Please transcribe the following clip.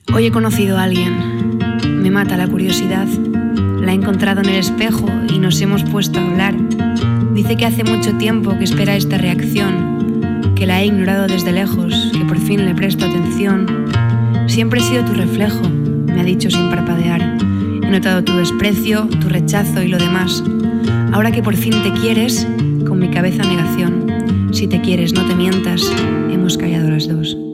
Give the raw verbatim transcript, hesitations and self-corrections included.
Hoy he conocido a alguien, me mata la curiosidad. La he encontrado en el espejo y nos hemos puesto a hablar. Dice que hace mucho tiempo que espera esta reacción, que la he ignorado desde lejos, que por fin le presto atención. Siempre he sido tu reflejo, me ha dicho sin parpadear. He notado tu desprecio, tu rechazo y lo demás. Ahora que por fin te quieres, con mi cabeza negación. Si te quieres, no te mientas, hemos callado las dos.